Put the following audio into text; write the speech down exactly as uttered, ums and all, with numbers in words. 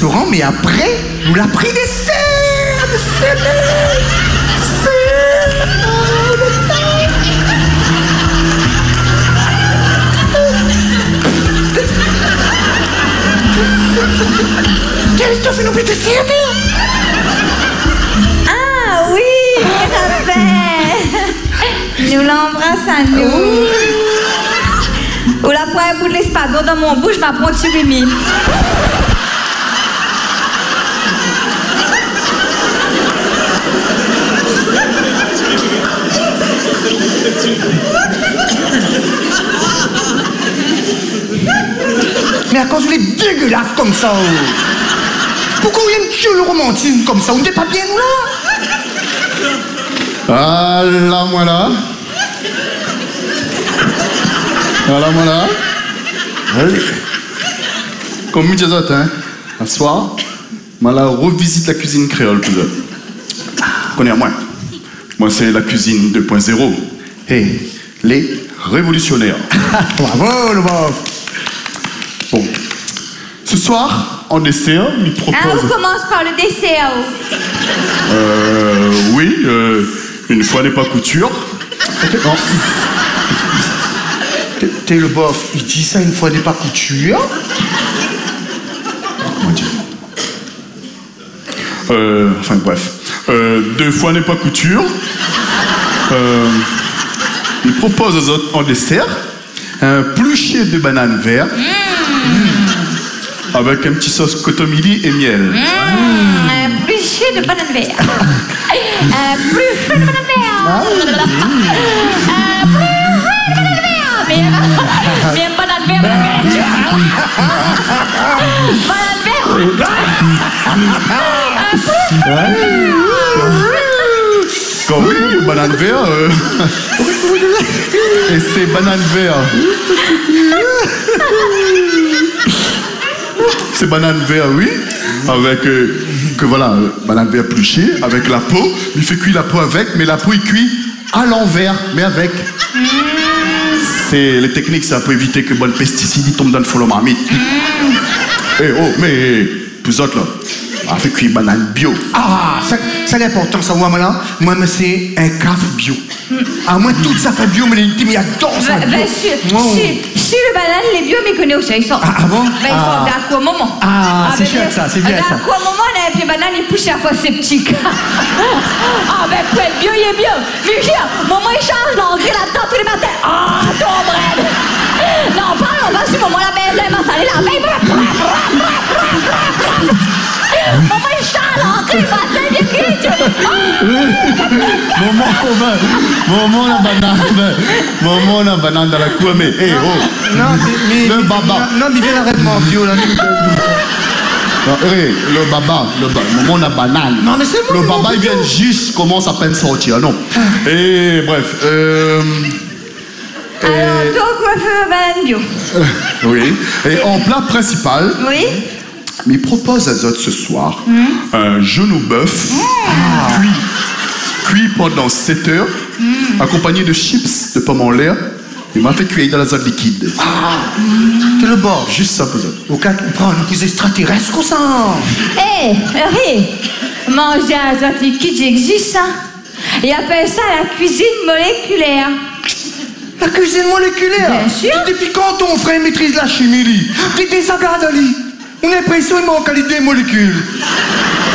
restaurant, mais après, nous l'a pris des serres, des serres, Qu'est-ce que tu fais nous péter serres? Ah oui, Raphaël. Nous l'embrasse à nous. Ou la pointe bout de l'espadon dans mon bouche, ma prendre sur Rémi. Mais à cause vous êtes dégueulasse comme ça, oh. Pourquoi vous aimez tuer le romantisme comme ça? Vous n'êtes pas bien, nous, là? Ah là, moi là. Voilà, voilà. Oui. Comme je disais, hein, un soir, je revisite la cuisine créole. Connais moi. Moi, c'est la cuisine deux point zéro. Et les révolutionnaires. Bravo, le bof. Bon. Ce soir, en dessert, il propose... Ah, on commence par le dessert. Euh... Oui, euh, une fois n'est pas couture. Non. T'es le bof, il dit ça une fois n'est pas couture. Mon Dieu. Euh, enfin bref. Euh, deux fois n'est pas couture. Euh, il propose aux autres en dessert un pluchet de banane verte mmh. avec un petit sauce cotomili et miel. Mmh. Mmh. Un pluchet de banane verte. Un pluchet de banane verte. Ah, oui. Un pluchet de banane verte. Mais mais banane verte. Banane verte. Quand oui, banane verte. Euh... Et c'est banane verte. C'est banane verte, oui. Avec, euh, que voilà, euh, banane verte pluchée, avec la peau. Il fait cuire la peau avec, mais la peau, il cuit à l'envers, mais avec. C'est les techniques, ça peut éviter que bon pesticide tombe dans le fond de marmite. Eh oh, mais tous autres là, on fait cuire banane bio. Ah, c'est important ça, moi, là. Moi, c'est un café bio. Ah, moi, toute ça fait bio, mais les il adore ça. Ben, ben, sur, wow. sur, sur le banane, les bio, mais connaissent aussi. Ils sont. Ah, ah bon? Ben, ils sont ah. d'un coup au moment. Ah, ah c'est bien ça, c'est bien ça. D'un coup au moment, là, et puis banane, il pousse à fois sceptique. Ah, ben, pour être bio, il est bio. Mais viens, maman, il change l'engrais là-dedans tous les matins. Ah, ton bref. Non, parle, on va sur maman, la belle, elle m'a salé la veille. Maman, il change l'engrais, il va salé, bien cuit. Maman, maman, la banane, maman, la banane dans la cour, mais, eh, oh, non, mais, le baba. Non, il vient arrêtement bio, là. Non, hey, le baba, le baba, maman, la banane. Non, mais c'est bon. Le baba, il vient juste, commence à peine sortir, non. Et, bref, euh... Alors, et... toi, coiffeur banane bio. Euh, oui, et en plat principal... Oui. Mais il propose à Zot ce soir mmh. un genou bœuf mmh. cuit, cuit pendant sept heures, mmh. accompagné de chips de pommes en l'air. Il m'a fait cuire dans la zone liquide. Ah, c'est le bord. Juste ça pour Zot. Au cas où prend des extraterrestres comme ça. Hé, hey, manger à la zone liquide, j'existe, ça. Ils appellent ça la cuisine moléculaire. La cuisine moléculaire? Bien sûr. Depuis quand ton frère maîtrise la chimie, lui? T'es désagréable, lui. On a l'impression qu'il manque à l'idée molécule.